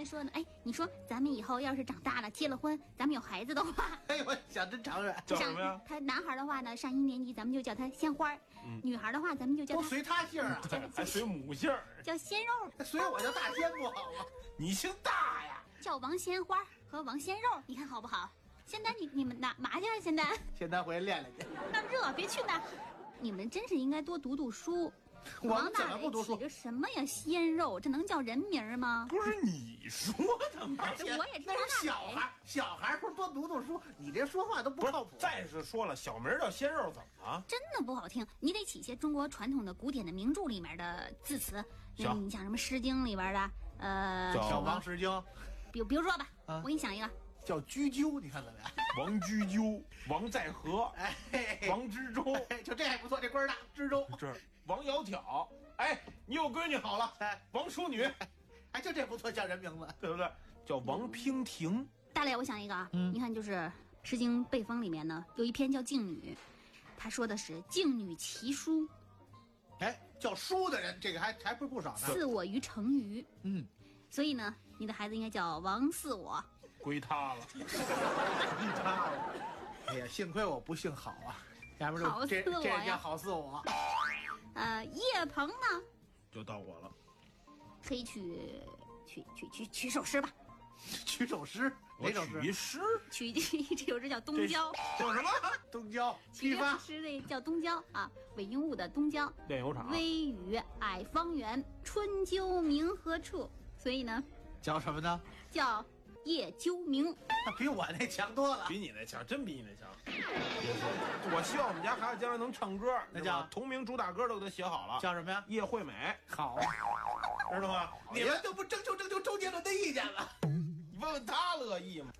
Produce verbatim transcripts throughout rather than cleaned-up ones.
说呢，哎，你说咱们以后要是长大了结了婚，咱们有孩子的话， 哎，我想真长远。 叫什么呀？ 他男孩的话呢，上一年级咱们就叫他鲜花；嗯、女孩的话，咱们就叫他都随他姓啊， 还随母姓， 叫鲜肉。 随我叫大仙不好吗？ 你姓大呀？ 叫王鲜花和王鲜肉，你看好不好？仙丹，你你们哪嘛去了？仙丹， 仙丹回来练练去。 那么热，别去那。你们真是应该多读读书。 我们怎么不读书？ 起个什么呀？鲜肉，这能叫人名吗？ 不是你说的吗？ 我也知道那是小孩，小孩说多读读书，你这说话都不靠谱。 再是说了，小名叫鲜肉怎么了？ 真的不好听，你得起些中国传统的古典的名著里面的字词。那你像什么《诗经》里边的，呃， 小王诗经。 比比如说吧， 啊、 我给你想一个， 叫居鸠，你看怎么样？ 王居鸠、王在和、 哎， 王知州， 哎，就这还不错，这官儿大，知州。 这王窈窕，哎，你有闺女好了， 哎， 王淑女， 哎，就这不错，叫人名字， 对不对？叫王娉婷。 大磊，我想一个啊， 嗯、 你看就是《诗经·备风》里面呢有一篇叫《静女》，他说的是静女其书。 哎，叫书的人，这个还还不不少呢。 似我于成鱼， 嗯， 所以呢，你的孩子应该叫王似我。 归他了， 归他了。哎呀，幸亏我不姓郝啊，要不就这这人家好似我。 呃，叶鹏呢， 就到我了， 可以取取取取取首诗吧。 取首诗，哪首诗？ 取诗， 取这首诗叫《东郊》。 叫什么？东郊。 批发诗这叫东郊啊，韦应物的《东郊》。 炼油厂。 微雨矮方圆，春究明何处？所以呢， 叫什么呢？ 叫叶究明。 比我那强多了， 比你那强，真比你那强。我希望我们家孩子将来能唱歌， 那叫同名主打歌都给他写好了， 叫什么呀？ 叶惠美。 好， 知道吗？ 你们就不征求征求周杰伦的意见了？ 你问问他乐意吗？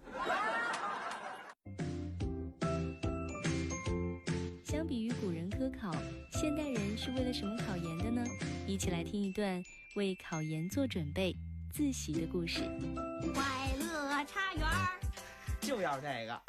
相比于古人科考，现代人是为了什么考研的呢？一起来听一段为考研做准备、自习的故事。 快乐茶园就要这个。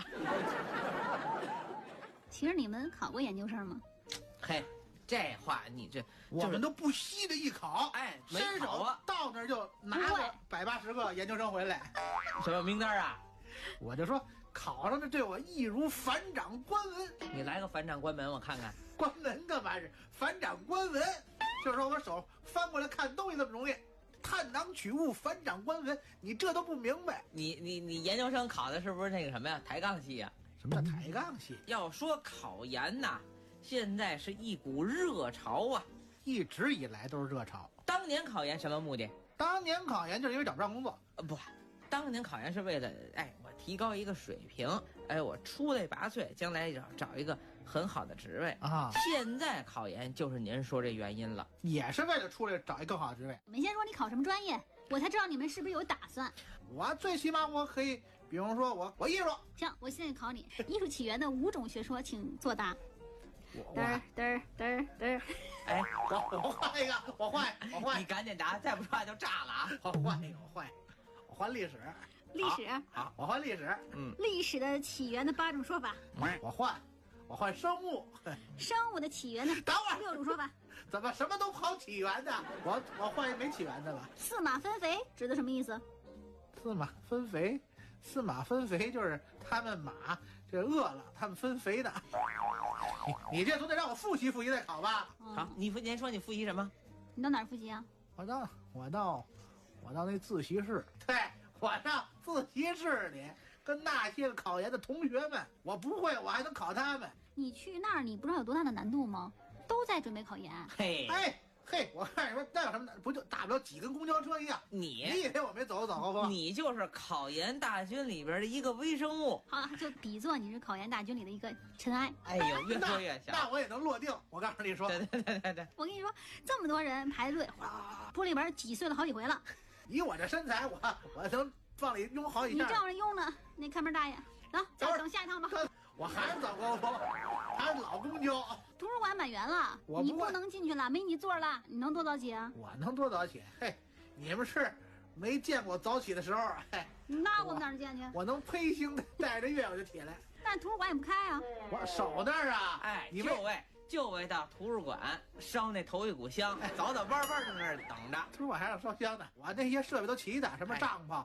其实你们考过研究生吗？ 嘿，这话你这我们都不稀的一考， 哎，没伸手考啊， 到那儿就拿个百八十个研究生回来。 什么名单啊？ 我就说考上的对我易如反掌关文。 你来个反掌关门，我看看。 关门干嘛是反掌关文？就是说我手翻过来看东西那么容易。探囊取物，反掌关文，你这都不明白？ 你你你研究生考的是不是那个什么呀？抬杠系呀？ 什么叫抬杠系？ 要说考研呐，现在是一股热潮啊， 一直以来都是热潮。 当年考研什么目的？ 当年考研就是因为找不着工作。 呃，不，当年考研是为了，哎，我提高一个水平，哎，我出类拔萃，将来找找一个很好的职位啊。 现在考研就是您说这原因了， 也是为了出来找一个更好的职位。 你们先说你考什么专业，我才知道你们是不是有打算。 我最起码我可以，比方说我我艺术。 行，我现在考你艺术起源的五种学说，请作答。 我嘚儿嘚儿嘚儿嘚儿， 哎， 我我换一个，我换我换， 你赶紧答，再不说话就炸了啊！ 我换一个，我换一个，我换历史。 历史， 好，我换历史。 嗯， 历史的起源的八种说法。 我换，我换生物。 生物的起源的等会儿六种说法。 怎么什么都跑起源的？我我换一没起源的吧。 四马分肥指的什么意思？ 四马分肥，四马分肥就是他们马这饿了，他们分肥的。你你这总得让我复习复习再考吧？ 嗯、 好，你复您说你复习什么？ 你到哪儿复习啊？ 我到我到我到那自习室，对我上自习室里跟那些个考研的同学们，我不会我还能考他们。 你去那儿，你不知道有多大的难度吗？都在准备考研。 嘿， 哎嘿，我看你说那有什么难？不就大不了挤跟公交车一样？ 你你以为我没走走高峰？ 你就是考研大军里边的一个微生物。 好了，就比作你是考研大军里的一个尘埃。 哎呦，越说越小。 那我也能落定。我告诉你说， 对对对对对， 我跟你说，这么多人排队，铺里边挤碎了好几回了。 以我这身材，我我能往里拥好几下。 你照着拥呢，那看门大爷，走，再等下一趟吧。 我还是走高峰，还是老公交。 图书馆满员了， 我不你不能进去了，没你座了。你能多早起啊？ 我能多早起？嘿，你们是没见过早起的时候。嘿， 那我们哪儿见去？ 我能披星戴着月我就起来。 但图书馆也不开啊。 我守那儿啊。 哎， 你就为就为到图书馆烧那头一股香，早早晚晚在那儿等着。 图书馆还要烧香呢。我那些设备都齐的，什么帐篷、